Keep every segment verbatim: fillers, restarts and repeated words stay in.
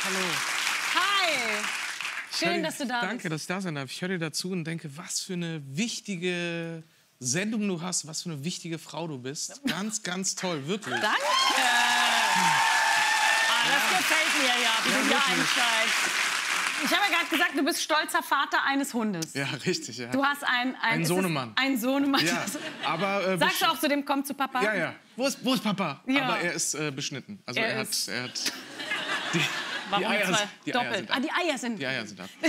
Hallo. Hi. Schön, dir, dass du da danke, bist. Danke, dass ich da sein darf. Ich höre dir dazu und denke, was für eine wichtige Sendung du hast, was für eine wichtige Frau du bist. Ganz, ganz toll, wirklich. Danke. Ah, das gefällt mir ja, wie Ja, du hier wirklich. einsteigst. Ich habe ja gerade gesagt, du bist stolzer Vater eines Hundes. Ja, richtig, ja. Du hast ein... Ein, Ein ist es Sohnemann. Ein Sohnemann. Ja, aber... Äh, Sagst du auch zu dem, komm zu Papa? Ja, ja. Wo ist, wo ist Papa? Ja. Aber er ist äh, beschnitten. Also Er er, ist- hat... Er hat die, Warum die Eier, zwei? die Eier Doppelt. sind ab. Ah, die Eier sind... Die Eier sind ab.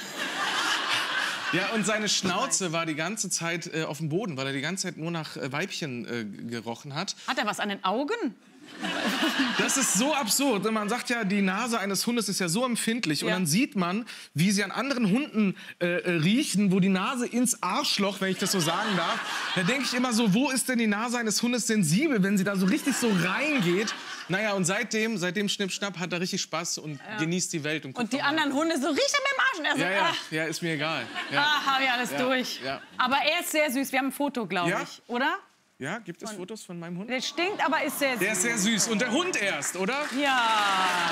Ja, und seine Schnauze war die ganze Zeit äh, auf dem Boden, weil er die ganze Zeit nur nach äh, Weibchen äh, gerochen hat. Hat er was an den Augen? Das ist so absurd. Man sagt ja, die Nase eines Hundes ist ja so empfindlich. Und Ja. dann sieht man, wie sie an anderen Hunden äh, äh, riechen, wo die Nase ins Arschloch, wenn ich das so sagen darf. Da denke ich immer so, wo ist denn die Nase eines Hundes sensibel, wenn sie da so richtig so reingeht? Naja, und seitdem, seitdem Schnipp-Schnapp hat er richtig Spaß und genießt die Welt. Und, guckt Und die doch mal. anderen Hunde so, riecht er mit dem Arsch? Und er so, Ja, ja, ach, ja, ist mir egal. Ja, ach, hab ich alles Ja, durch. ja. Aber er ist sehr süß. Wir haben ein Foto, glaube Ja? ich. Oder? ja gibt es Fotos von meinem Hund? Der stinkt, aber ist sehr süß. Der ist sehr süß. Und der Hund erst, oder? Ja.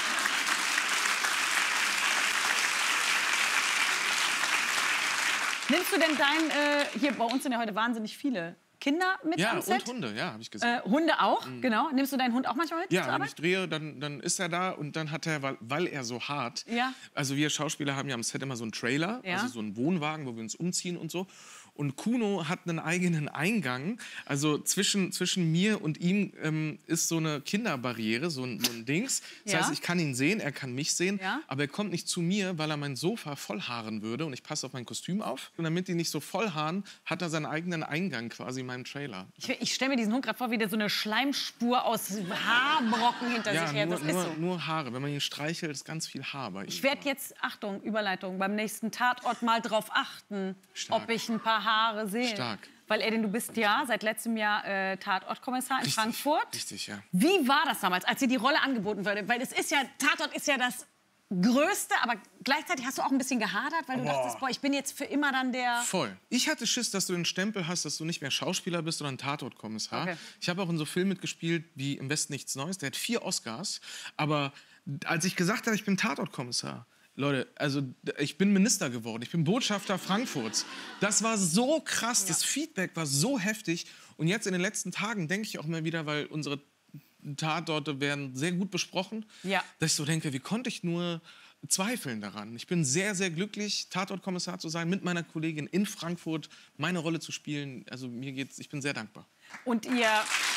Nimmst du denn dein, äh, hier bei uns sind ja heute wahnsinnig viele Kinder mit Ja, am Set? und Hunde, ja, habe ich gesehen. Äh, Hunde auch, genau. Nimmst du deinen Hund auch manchmal mit zur Ja, wenn Arbeit? ich drehe, dann, dann ist er da und dann hat er, weil, weil er so hart, Ja. also wir Schauspieler haben ja am Set immer so einen Trailer, Ja. also so einen Wohnwagen, wo wir uns umziehen und so. Und Kuno hat einen eigenen Eingang, also zwischen, zwischen mir und ihm ähm, ist so eine Kinderbarriere, so ein, so ein Dings. Das Ja. heißt, ich kann ihn sehen, er kann mich sehen, Ja. aber er kommt nicht zu mir, weil er mein Sofa vollhaaren würde und ich passe auf mein Kostüm auf. Und damit die nicht so vollhaaren, hat er seinen eigenen Eingang quasi in meinem Trailer. Ich, ich stelle mir diesen Hund gerade vor, wie der so eine Schleimspur aus Haarbrocken hinter Ja, sich her. nur, Das ist nur, so. nur Haare. Wenn man ihn streichelt, ist ganz viel Haar bei ihm. Ich werde jetzt, Achtung, Überleitung, beim nächsten Tatort mal drauf achten, Stark. ob ich ein paar Haare sehe. Stark. Weil, Edin, du bist ja seit letztem Jahr äh, Tatortkommissar in Richtig, Frankfurt. Richtig, ja. Wie war das damals, als dir die Rolle angeboten wurde? Weil es ist ja, Tatort ist ja das Größte, aber gleichzeitig hast du auch ein bisschen gehadert, weil du Boah. dachtest, boah, ich bin jetzt für immer dann der... Voll. Ich hatte Schiss, dass du den Stempel hast, dass du nicht mehr Schauspieler bist, sondern Tatortkommissar. Okay. Ich habe auch in so Filmen mitgespielt wie Im Westen nichts Neues. Der hat vier Oscars. Aber als ich gesagt habe, ich bin Tatortkommissar, Leute, also ich bin Minister geworden, ich bin Botschafter Frankfurts. Das war so krass, das Feedback war so heftig. Und jetzt in den letzten Tagen denke ich auch mal wieder, weil unsere Tatorte werden sehr gut besprochen, Ja. dass ich so denke, wie konnte ich nur zweifeln daran? Ich bin sehr, sehr glücklich, Tatortkommissar zu sein, mit meiner Kollegin in Frankfurt meine Rolle zu spielen. Also mir geht's, ich bin sehr dankbar. Und ihr...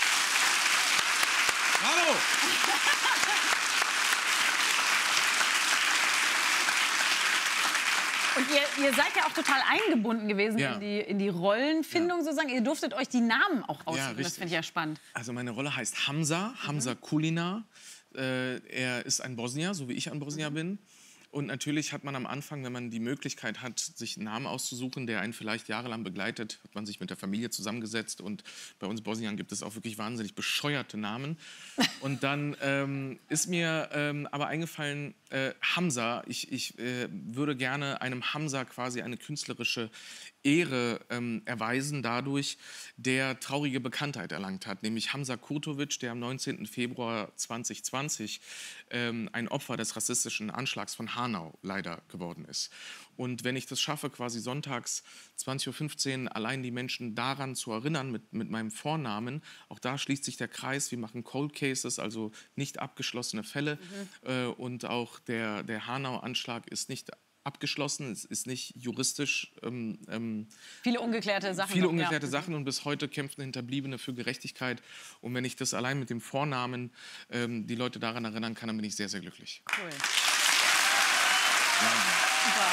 Bravo! Und ihr, ihr seid ja auch total eingebunden gewesen Ja. in, die, in die Rollenfindung sozusagen. Ihr durftet euch die Namen auch aussuchen. das richtig. finde ich ja spannend. Also meine Rolle heißt Hamza, Hamza Kulina. Äh, er ist ein Bosnier, so wie ich ein Bosnier bin. Und natürlich hat man am Anfang, wenn man die Möglichkeit hat, sich einen Namen auszusuchen, der einen vielleicht jahrelang begleitet, hat man sich mit der Familie zusammengesetzt. Und bei uns Bosniern gibt es auch wirklich wahnsinnig bescheuerte Namen. Und dann ähm, ist mir ähm, aber eingefallen, äh, Hamza, ich, ich äh, würde gerne einem Hamza quasi eine künstlerische Ehre ähm, erweisen dadurch, der traurige Bekanntheit erlangt hat, nämlich Hamza Kurtovic, der am neunzehnten Februar zweitausendzwanzig ähm, ein Opfer des rassistischen Anschlags von Hanau leider geworden ist. Und wenn ich das schaffe, quasi sonntags zwanzig Uhr fünfzehn allein die Menschen daran zu erinnern mit, mit meinem Vornamen, auch da schließt sich der Kreis, wir machen Cold Cases, also nicht abgeschlossene Fälle mhm. äh, und auch der, der Hanau-Anschlag ist nicht abgeschlossen, es ist nicht juristisch. Ähm, ähm, Viele ungeklärte Sachen. Viele noch, ungeklärte ja. Sachen und bis heute kämpfen Hinterbliebene für Gerechtigkeit. Und wenn ich das allein mit dem Vornamen ähm, die Leute daran erinnern kann, dann bin ich sehr, sehr glücklich. Cool. Super.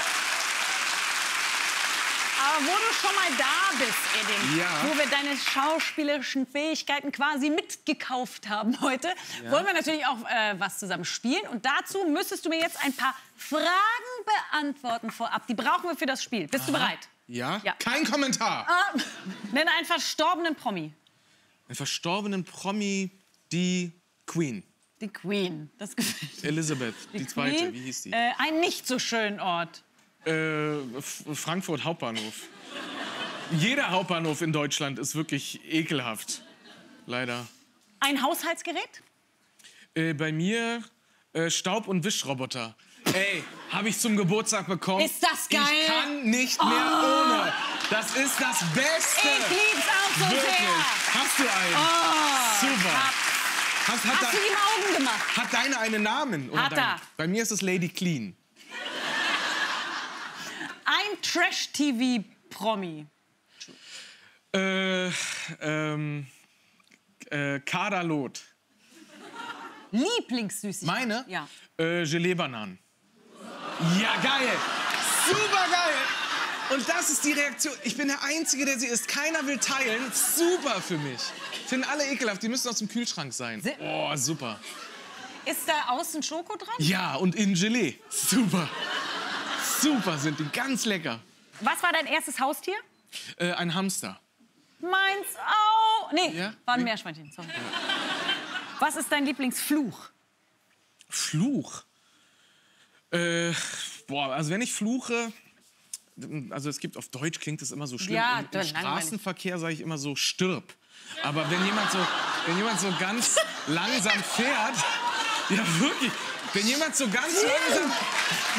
Aber wo du schon mal da bist, Edin, Ja. wo wir deine schauspielerischen Fähigkeiten quasi mitgekauft haben heute, Ja. wollen wir natürlich auch äh, was zusammen spielen. Und dazu müsstest du mir jetzt ein paar Fragen beantworten vorab. Die brauchen wir für das Spiel. Bist du bereit? Ja? Ja. Kein Kommentar! Ah, nenne einen verstorbenen Promi. Einen verstorbenen Promi, die Queen. Die Queen. Das gefällt mir. Elisabeth, die, Die zweite, Queen, wie hieß die? Äh, einen nicht so schönen Ort. Äh, F- Frankfurt Hauptbahnhof. Jeder Hauptbahnhof in Deutschland ist wirklich ekelhaft. Leider. Ein Haushaltsgerät? Äh, bei mir Äh, Staub- und Wischroboter. Ey, habe ich zum Geburtstag bekommen. Ist das geil? Ich kann nicht mehr Oh. ohne. Das ist das Beste. Ich lieb's auch so Wirklich. sehr. Hast du einen? Oh, Super. Hast, hat, Hast da, du ihm Augen gemacht? hat deine einen Namen? Oder Hat deine? er. Bei mir ist es Lady Clean. Ein Trash-T V-Promi. Äh, ähm, äh, Kader Loth. Lieblingssüßigkeit. Meine? Ja. Äh, Gelee-Bananen. Ja, geil. Super geil. Und das ist die Reaktion. Ich bin der Einzige, der sie isst. Keiner will teilen. Super für mich. Finden alle ekelhaft. Die müssen aus dem Kühlschrank sein. Se- Oh, super. Ist da außen Schoko dran? Ja, und in Gelee. Super. Super sind die. Ganz lecker. Was war dein erstes Haustier? Äh, ein Hamster. Meins auch. Nee, Ja? war ein Nee. Meerschweinchen. Sorry. Was ist dein Lieblingsfluch? Fluch. Äh, boah, also wenn ich fluche, also es gibt auf Deutsch klingt es immer so schlimm. Ja, Im, im dann langweilig. Straßenverkehr sage ich immer so stirb. Aber wenn jemand so, wenn jemand so ganz langsam fährt, ja wirklich, wenn jemand so ganz langsam